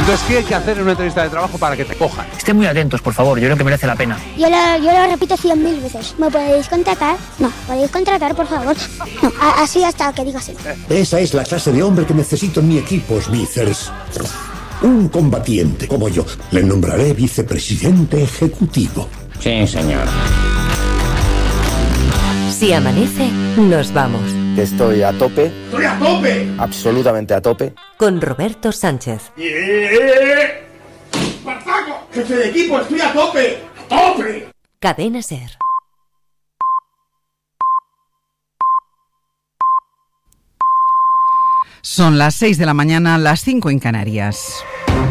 Entonces, ¿qué hay que hacer en una entrevista de trabajo para que te cojan? Estén muy atentos, por favor, yo creo que merece la pena. Yo lo repito 100.000 veces. ¿Me podéis contratar? No. ¿Podéis contratar, por favor? No. Así hasta que digas sí. Esa es la clase de hombre que necesito en mi equipo, Smithers. Un combatiente como yo. Le nombraré vicepresidente ejecutivo. Sí, señor. Si amanece, nos vamos. Estoy a tope. ¡Estoy a tope! Absolutamente a tope. Con Roberto Sánchez. ¡Espartaco! ¡Jefe de equipo, estoy a tope! ¡A tope! Cadena SER. Son las 6 de la mañana, las 5 en Canarias.